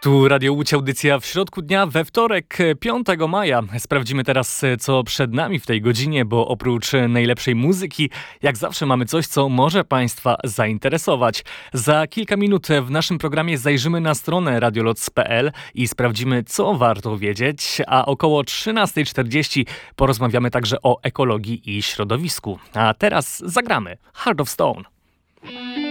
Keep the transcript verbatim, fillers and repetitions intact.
Tu Radio Łódź, audycja w środku dnia we wtorek, piątego maja. Sprawdzimy teraz, co przed nami w tej godzinie, bo oprócz najlepszej muzyki, jak zawsze mamy coś, co może Państwa zainteresować. Za kilka minut w naszym programie zajrzymy na stronę radioloc kropka p l i sprawdzimy, co warto wiedzieć, a około trzynasta czterdzieści porozmawiamy także o ekologii i środowisku. A teraz zagramy Heart of Stone.